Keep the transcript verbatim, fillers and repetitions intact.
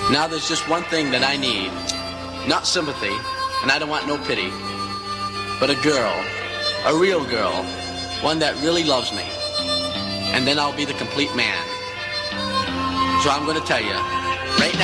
Now there's just one thing that I need. Not sympathy, and I don't want no pity, but a girl, a real girl, one that really loves me. And then I'll be the complete man. So I'm going to tell you, right